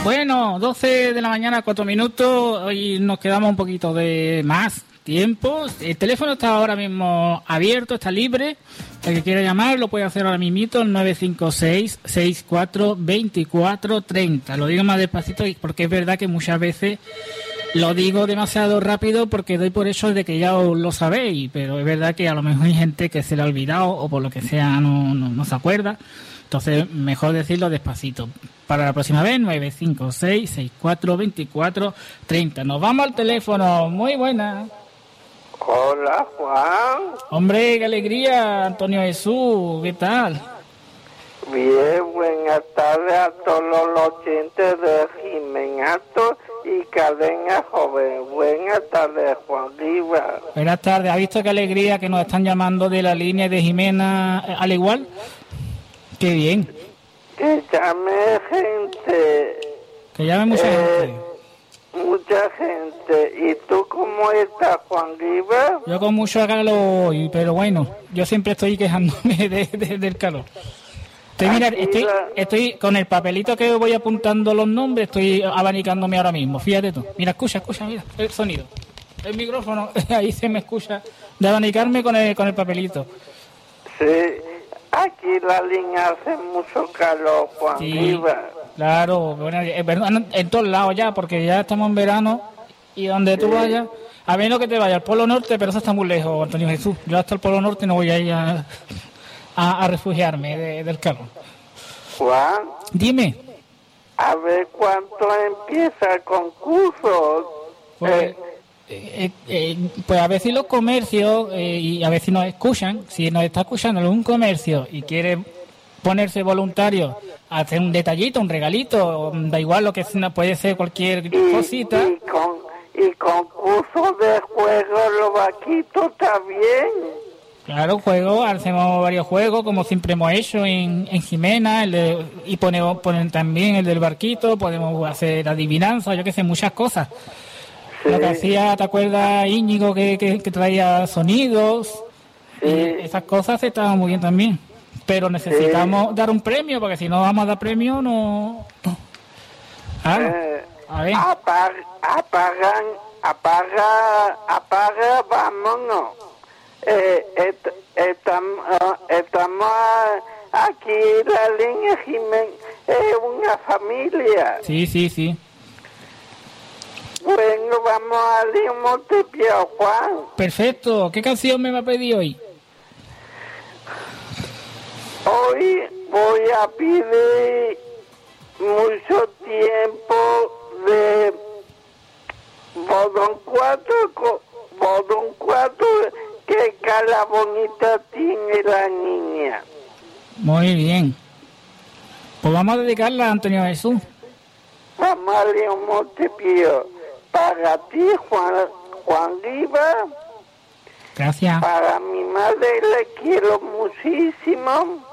Bueno, 12 de la mañana, 4 minutos. Hoy nos quedamos un poquito de más tiempo. El teléfono está ahora mismo abierto, está libre. El que quiera llamar lo puede hacer ahora mismito, el 956-64-24-30. Lo digo más despacito porque es verdad que muchas veces lo digo demasiado rápido porque doy por hecho de que ya lo sabéis, pero es verdad que a lo mejor hay gente que se le ha olvidado o por lo que sea no se acuerda. Entonces, mejor decirlo despacito. Para la próxima vez, 956-64-24-30. Nos vamos al teléfono. Muy buena. Hola, Juan. Hombre, qué alegría, Antonio Jesús. ¿Qué tal? Bien, buenas tardes a todos los oyentes de Jimenato y Cadena Joven. Buenas tardes, Juan Riva. Buenas tardes. ¿Ha visto qué alegría que nos están llamando de la línea de Jimena al igual? Qué bien. Que llame gente. Que llame mucha gente. Mucha gente. ¿Y tú cómo estás, Juan Riva? Yo con mucho calor hoy, pero bueno, yo siempre estoy quejándome del calor. Estoy con el papelito que voy apuntando los nombres, estoy abanicándome ahora mismo. Fíjate tú. Mira, escucha, mira el sonido. El micrófono, ahí se me escucha de abanicarme con el papelito. Sí. Aquí la línea hace mucho calor, Juan Riva. Claro, bueno, en todos lados ya, porque ya estamos en verano y donde tú vayas, a menos que te vayas al Polo Norte, pero eso está muy lejos, Antonio Jesús. Yo hasta el Polo Norte no voy a ir a refugiarme del calor. Juan. Dime. A ver cuánto empieza el concurso. Pues a ver si los comercios, y a ver si nos escuchan, si nos está escuchando algún comercio y quiere ponerse voluntario a hacer un detallito, un regalito, da igual lo que sea, puede ser cualquier cosita. Y concurso de juegos, los vaquitos también. Claro, juegos, hacemos varios juegos, como siempre hemos hecho en Jimena, y ponen también el del barquito, podemos hacer adivinanza, yo que sé, muchas cosas. Sí. Lo que hacía, ¿te acuerdas, Íñigo, que traía sonidos? Sí. Esas cosas estaban muy bien también. Pero necesitamos dar un premio, porque si no vamos a dar premio, no. A ver. Apaga, vámonos. Estamos aquí, la línea Jiménez, es una familia. Sí. Bueno, vamos a León Montepío, Juan. Perfecto. ¿Qué canción me va a pedir hoy? Hoy voy a pedir mucho tiempo de Bodón 4, que cara bonita tiene la niña. Muy bien. Pues vamos a dedicarla a Antonio Jesús. Vamos a León Montepío. Para ti, Juan Riva. Gracias. Para mi madre le quiero muchísimo.